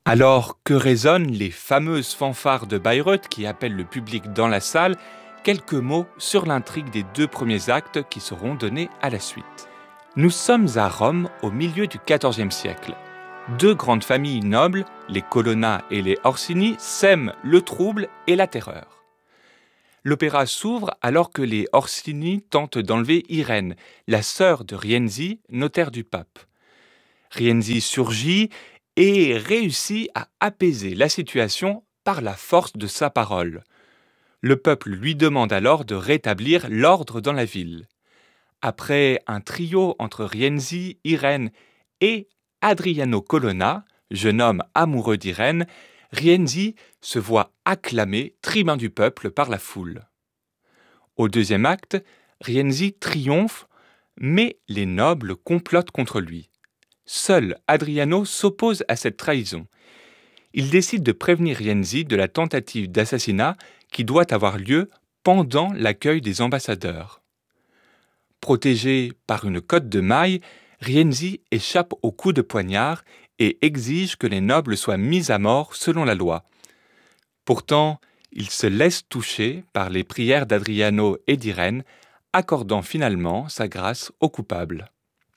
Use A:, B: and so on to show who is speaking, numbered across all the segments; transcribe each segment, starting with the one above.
A: Alors que résonnent les fameuses fanfares de Bayreuth qui appellent le public dans la salle, quelques mots sur l'intrigue des deux premiers actes qui seront donnés à la suite. Nous sommes à Rome au milieu du XIVe siècle. Deux grandes familles nobles, les Colonna et les Orsini, sèment le trouble et la terreur. L'opéra s'ouvre alors que les Orsini tentent d'enlever Irène, la sœur de Rienzi, notaire du pape. Rienzi surgit et réussit à apaiser la situation par la force de sa parole. Le peuple lui demande alors de rétablir l'ordre dans la ville. Après un trio entre Rienzi, Irène et Adriano Colonna, jeune homme amoureux d'Irène, Rienzi se voit acclamé tribun du peuple par la foule. Au deuxième acte, Rienzi triomphe, mais les nobles complotent contre lui. Seul Adriano s'oppose à cette trahison. Il décide de prévenir Rienzi de la tentative d'assassinat qui doit avoir lieu pendant l'accueil des ambassadeurs. Protégé par une cotte de mailles, Rienzi échappe au coup de poignard et exige que les nobles soient mis à mort selon la loi. Pourtant, il se laisse toucher par les prières d'Adriano et d'Irène, accordant finalement sa grâce aux coupables.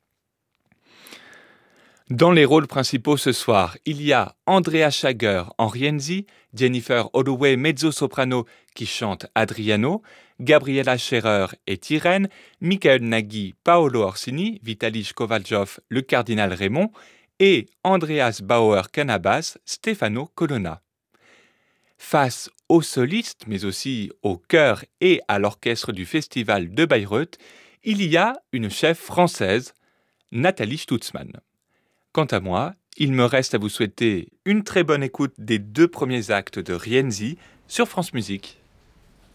A: Dans les rôles principaux ce soir, il y a Andrea Schager en Rienzi, Jennifer Holloway mezzo-soprano qui chante Adriano, Gabriela Scherer est Irène, Michael Nagy, Paolo Orsini, Vitaly Kovaljov, le cardinal Raymond et Andreas Bauer-Cannabas, Stefano Colonna. Face aux solistes, mais aussi au chœur et à l'orchestre du Festival de Bayreuth, il y a une chef française, Nathalie Stutzmann. Quant à moi, il me reste à vous souhaiter une très bonne écoute des deux premiers actes de Rienzi sur France Musique.